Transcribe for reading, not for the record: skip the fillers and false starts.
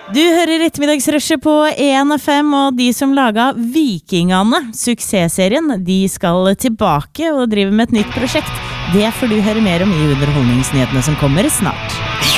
Du hører ettermiddagsrushet på ENFM, og de som laget Vikingene, suksessserien, de skal tilbake og drive med et nytt prosjekt. Det får du høre mer om i underholdningsnyhetene som kommer snart.